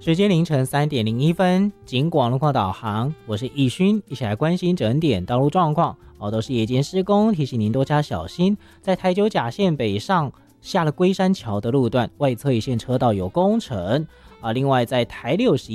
时间凌晨3:01，警广路况导航，我是易勋，一起来关心整点道路状况。都是夜间施工，提醒您多加小心。在台九甲线北上下了龟山桥的路段，外侧一线车道有工程。另外在台61